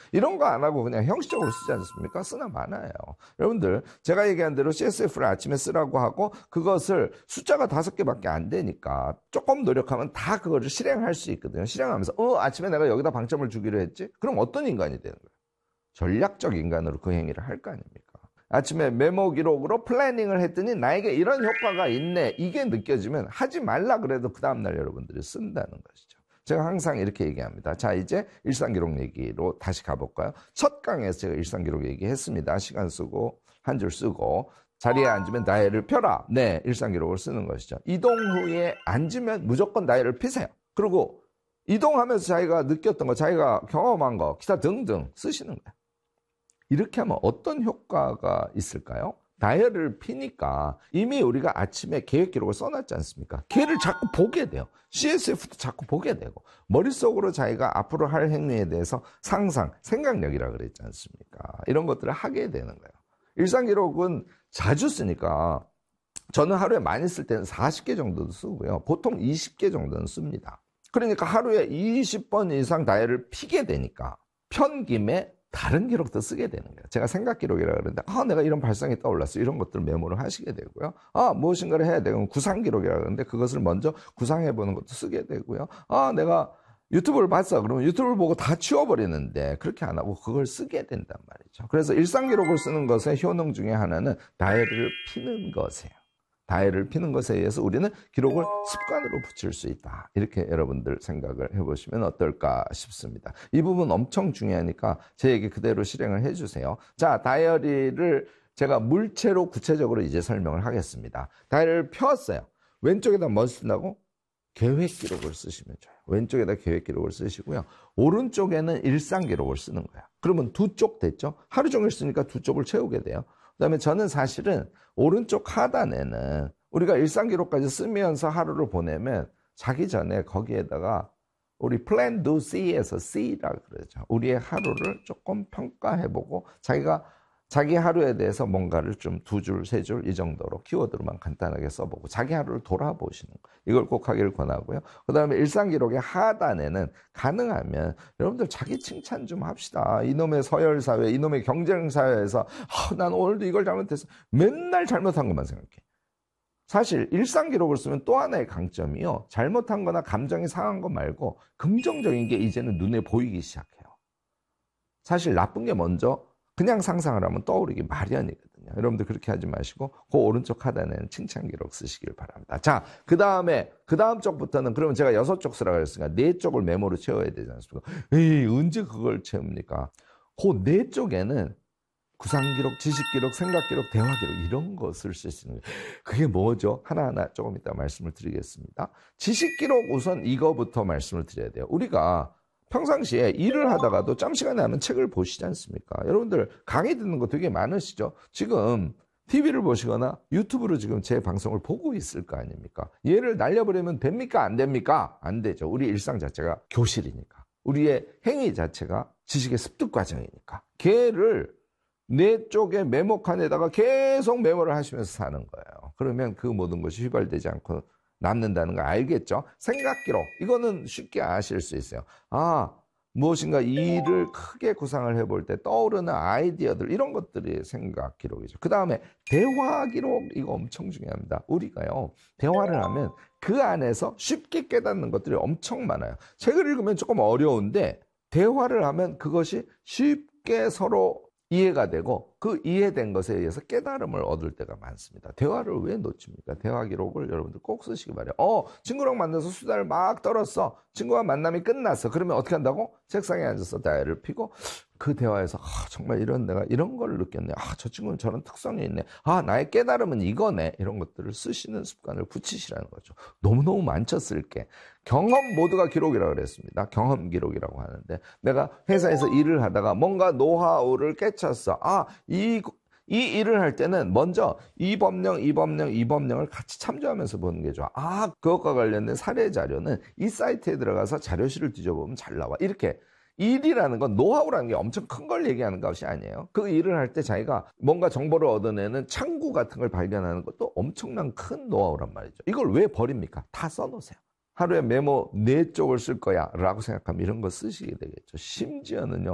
이런 거 안 하고 그냥 형식적으로 쓰지 않습니까? 쓰나 마나요. 여러분들 제가 얘기한 대로 CSF를 아침에 쓰라고 하고 그것을 숫자가 5개밖에 안 되니까 조금 노력하면 다 그거를 실행할 수 있거든요. 실행하면서 아침에 내가 여기다 방점을 주기로 했지? 그럼 어떤 인간이 되는 거예요? 전략적 인간으로 그 행위를 할 거 아닙니까? 아침에 메모 기록으로 플래닝을 했더니 나에게 이런 효과가 있네. 이게 느껴지면 하지 말라 그래도 그 다음날 여러분들이 쓴다는 것이죠. 제가 항상 이렇게 얘기합니다. 자, 이제 일상기록 얘기로 다시 가볼까요? 첫 강에서 제가 일상기록 얘기했습니다. 시간 쓰고 한 줄 쓰고 자리에 앉으면 다이어리를 펴라. 네, 일상기록을 쓰는 것이죠. 이동 후에 앉으면 무조건 다이어리를 피세요. 그리고 이동하면서 자기가 느꼈던 거, 자기가 경험한 거, 기타 등등 쓰시는 거예요. 이렇게 하면 어떤 효과가 있을까요? 다이어리를 피니까 이미 우리가 아침에 계획 기록을 써놨지 않습니까? 걔를 자꾸 보게 돼요. CSF도 자꾸 보게 되고 머릿속으로 자기가 앞으로 할 행위에 대해서 상상, 생각력이라 그랬지 않습니까? 이런 것들을 하게 되는 거예요. 일상기록은 자주 쓰니까 저는 하루에 많이 쓸 때는 40개 정도도 쓰고요. 보통 20개 정도는 씁니다. 그러니까 하루에 20번 이상 다이어리를 피게 되니까 편 김에 다른 기록도 쓰게 되는 거예요. 제가 생각 기록이라고 그러는데 내가 이런 발상이 떠올랐어. 이런 것들을 메모를 하시게 되고요. 무엇인가를 해야 되면 구상 기록이라고 그러는데 그것을 먼저 구상해보는 것도 쓰게 되고요. 내가 유튜브를 봤어. 그러면 유튜브를 보고 다 치워버리는데 그렇게 안 하고 그걸 쓰게 된단 말이죠. 그래서 일상 기록을 쓰는 것의 효능 중에 하나는 다이어리를 피는 것이에요. 다이어리를 피는 것에 의해서 우리는 기록을 습관으로 붙일 수 있다. 이렇게 여러분들 생각을 해보시면 어떨까 싶습니다. 이 부분 엄청 중요하니까 제 얘기 그대로 실행을 해주세요. 자, 다이어리를 제가 물체로 구체적으로 이제 설명을 하겠습니다. 다이어리를 펴왔어요. 왼쪽에다 뭐 쓴다고? 계획 기록을 쓰시면 좋아요. 왼쪽에다 계획 기록을 쓰시고요. 오른쪽에는 일상 기록을 쓰는 거예요. 그러면 두 쪽 됐죠? 하루 종일 쓰니까 두 쪽을 채우게 돼요. 그 다음에 저는 사실은 오른쪽 하단에는 우리가 일상기록까지 쓰면서 하루를 보내면 자기 전에 거기에다가 우리 plan do C에서 C라고 그러죠. 우리의 하루를 조금 평가해보고 자기 하루에 대해서 뭔가를 좀 2줄, 3줄 이 정도로 키워드로만 간단하게 써보고 자기 하루를 돌아보시는 거. 이걸 꼭 하기를 권하고요. 그 다음에 일상기록의 하단에는 가능하면 여러분들 자기 칭찬 좀 합시다. 이놈의 서열사회, 이놈의 경쟁사회에서 난 오늘도 이걸 잘못했어. 맨날 잘못한 것만 생각해. 사실 일상기록을 쓰면 또 하나의 강점이요. 잘못한 거나 감정이 상한 거 말고 긍정적인 게 이제는 눈에 보이기 시작해요. 사실 나쁜 게 먼저 그냥 상상을 하면 떠오르기 마련이거든요. 여러분들 그렇게 하지 마시고 그 오른쪽 하단에는 칭찬 기록 쓰시길 바랍니다. 자, 그 다음 쪽부터는 그러면 제가 6쪽 쓰라고 했으니까 4쪽을 메모로 채워야 되지 않습니까? 언제 그걸 채웁니까? 그 4쪽에는 구상기록, 지식기록, 생각기록, 대화기록 이런 것을 쓸 수 있는 거예요. 그게 뭐죠? 하나하나 조금 이따 말씀을 드리겠습니다. 지식기록 우선 이거부터 말씀을 드려야 돼요. 우리가 평상시에 일을 하다가도 짬 시간에 하면 책을 보시지 않습니까? 여러분들 강의 듣는 거 되게 많으시죠? 지금 TV를 보시거나 유튜브로 지금 제 방송을 보고 있을 거 아닙니까? 얘를 날려버리면 됩니까? 안 됩니까? 안 되죠. 우리 일상 자체가 교실이니까. 우리의 행위 자체가 지식의 습득 과정이니까. 걔를 내 쪽에 메모칸에다가 계속 메모를 하시면서 사는 거예요. 그러면 그 모든 것이 휘발되지 않고 남는다는 거 알겠죠? 생각기록, 이거는 쉽게 아실 수 있어요. 무엇인가 일을 크게 구상을 해볼 때 떠오르는 아이디어들, 이런 것들이 생각기록이죠. 그 다음에 대화기록, 이거 엄청 중요합니다. 우리가요, 대화를 하면 그 안에서 쉽게 깨닫는 것들이 엄청 많아요. 책을 읽으면 조금 어려운데 대화를 하면 그것이 쉽게 서로 이해가 되고 그 이해된 것에 의해서 깨달음을 얻을 때가 많습니다. 대화를 왜 놓칩니까? 대화 기록을 여러분들 꼭 쓰시기 바래요. 친구랑 만나서 수다를 막 떨었어. 친구와 만남이 끝났어. 그러면 어떻게 한다고? 책상에 앉아서 다이어리를 피고 그 대화에서 정말 내가 이런 걸 느꼈네. 저 친구는 저런 특성이 있네. 나의 깨달음은 이거네. 이런 것들을 쓰시는 습관을 굳히시라는 거죠. 너무너무 많죠, 쓸 게. 경험 모두가 기록이라고 그랬습니다. 경험 기록이라고 하는데 내가 회사에서 일을 하다가 뭔가 노하우를 깨쳤어. 이 일을 할 때는 먼저 이 법령을 같이 참조하면서 보는 게 좋아. 그것과 관련된 사례 자료는 이 사이트에 들어가서 자료실을 뒤져보면 잘 나와. 이렇게 일이라는 건 노하우라는 게 엄청 큰 걸 얘기하는 것이 아니에요. 그 일을 할 때 자기가 뭔가 정보를 얻어내는 창구 같은 걸 발견하는 것도 엄청난 큰 노하우란 말이죠. 이걸 왜 버립니까? 다 써놓으세요. 하루에 메모 4쪽을 쓸 거야 라고 생각하면 이런 거 쓰시게 되겠죠. 심지어는요,